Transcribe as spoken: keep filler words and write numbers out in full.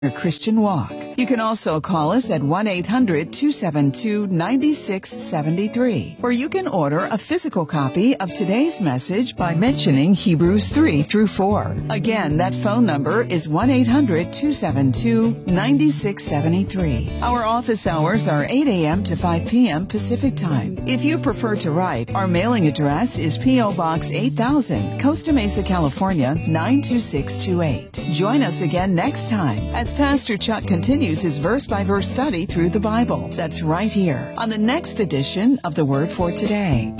your Christian walk. You can also call us at one eight hundred two seven two nine six seven three, or you can order a physical copy of today's message by mentioning Hebrews three through four. Again, that phone number is one eight hundred two seven two nine six seven three. Our office hours are eight a.m. to five p.m. Pacific Time. If you prefer to write, our mailing address is P O. Box eight thousand, Costa Mesa, California nine two six two eight. Join us again next time as Pastor Chuck continues his verse-by-verse study through the Bible. That's right here on the next edition of The Word for Today.